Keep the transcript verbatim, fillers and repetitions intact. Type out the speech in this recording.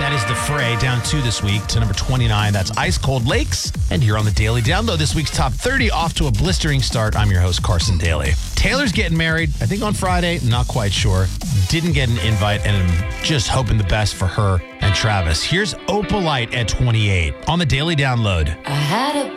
That is The Fray, down two this week to number twenty-nine. That's Ice Cold Lakes. And here on the Daily Download, this week's top thirty off to a blistering start. I'm your host, Carson Daly. Taylor's getting married, I think on Friday. Not quite sure. Didn't get an invite, and I'm just hoping the best for her and Travis. Here's Opalite at twenty-eight on the Daily Download. I had a